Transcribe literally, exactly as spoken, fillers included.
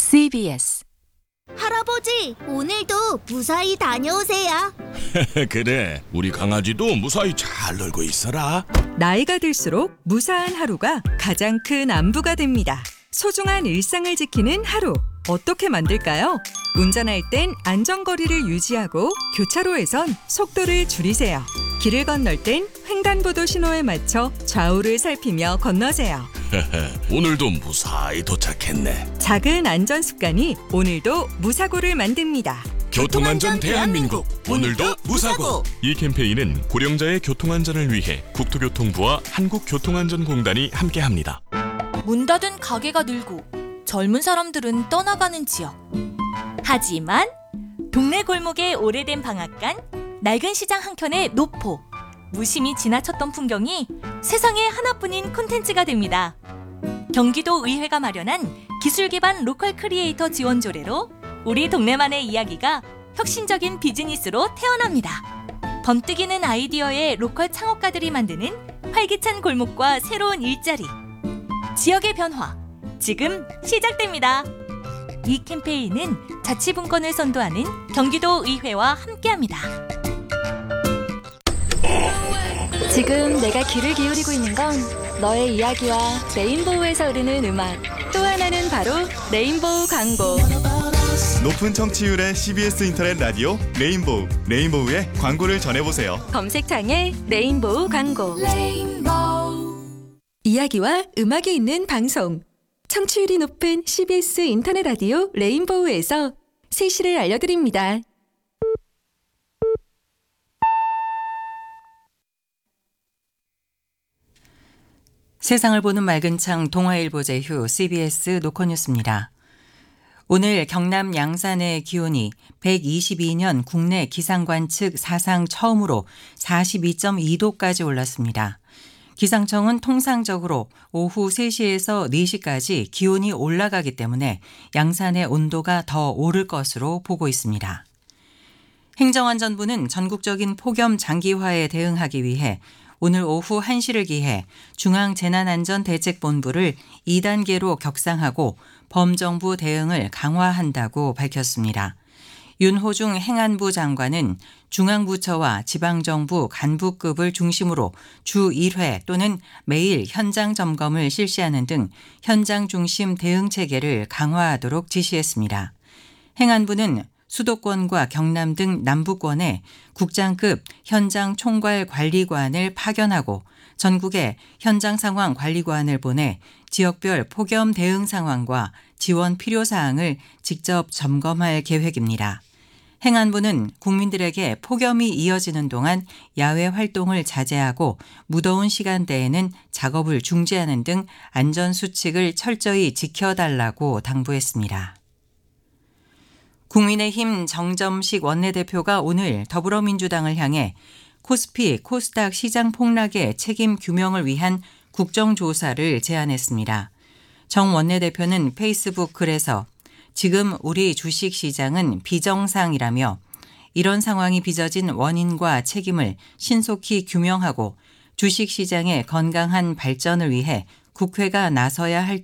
씨비에스 할아버지, 오늘도 무사히 다녀오세요. 그래, 우리 강아지도 무사히 잘 놀고 있어라. 나이가 들수록 무사한 하루가 가장 큰 안부가 됩니다. 소중한 일상을 지키는 하루, 어떻게 만들까요? 운전할 땐 안전거리를 유지하고 교차로에선 속도를 줄이세요. 길을 건널 땐 횡단보도 신호에 맞춰 좌우를 살피며 건너세요. 오늘도 무사히 도착했네. 작은 안전 습관이 오늘도 무사고를 만듭니다. 교통안전 대한민국, 오늘도 무사고. 이 캠페인은 고령자의 교통안전을 위해 국토교통부와 한국교통안전공단이 함께합니다. 문 닫은 가게가 늘고 젊은 사람들은 떠나가는 지역. 하지만 동네 골목의 오래된 방앗간, 낡은 시장 한켠의 노포, 무심히 지나쳤던 풍경이 세상에 하나뿐인 콘텐츠가 됩니다. 경기도 의회가 마련한 기술 기반 로컬 크리에이터 지원 조례로 우리 동네만의 이야기가 혁신적인 비즈니스로 태어납니다. 번뜩이는 아이디어의 로컬 창업가들이 만드는 활기찬 골목과 새로운 일자리. 지역의 변화, 지금 시작됩니다. 이 캠페인은 자치분권을 선도하는 경기도 의회와 함께합니다. 지금 내가 귀를 기울이고 있는 건 너의 이야기와 레인보우에서 흐르는 음악, 또 하나는 바로 레인보우 광고. 높은 청취율의 씨비에스 인터넷 라디오 레인보우, 레인보우의 광고를 전해보세요. 검색창에 레인보우 광고. 이야기와 음악이 있는 방송. 청취율이 높은 씨비에스 인터넷 라디오 레인보우에서 세시를 알려드립니다. 세상을 보는 맑은 창 동아일보 제휴 씨비에스 노컷뉴스입니다. 오늘 경남 양산의 기온이 백이십이 년 국내 기상관 측 사상 처음으로 사십이 점 이 도까지 올랐습니다. 기상청은 통상적으로 오후 세 시에서 네 시까지 기온이 올라가기 때문에 양산의 온도가 더 오를 것으로 보고 있습니다. 행정안전부는 전국적인 폭염 장기화에 대응하기 위해 오늘 오후 한 시를 기해 중앙재난안전대책본부를 이 단계로 격상하고 범정부 대응을 강화한다고 밝혔습니다. 윤호중 행안부 장관은 중앙부처와 지방정부 간부급을 중심으로 주 일 회 또는 매일 현장 점검을 실시하는 등 현장 중심 대응 체계를 강화하도록 지시했습니다. 행안부는 수도권과 경남 등 남부권에 국장급 현장 총괄 관리관을 파견하고 전국에 현장 상황 관리관을 보내 지역별 폭염 대응 상황과 지원 필요 사항을 직접 점검할 계획입니다. 행안부는 국민들에게 폭염이 이어지는 동안 야외 활동을 자제하고 무더운 시간대에는 작업을 중지하는 등 안전수칙을 철저히 지켜달라고 당부했습니다. 국민의힘 정점식 원내대표가 오늘 더불어민주당을 향해 코스피, 코스닥 시장 폭락의 책임 규명을 위한 국정조사를 제안했습니다. 정 원내대표는 페이스북 글에서 지금 우리 주식시장은 비정상이라며 이런 상황이 빚어진 원인과 책임을 신속히 규명하고 주식시장의 건강한 발전을 위해 국회가 나서야 할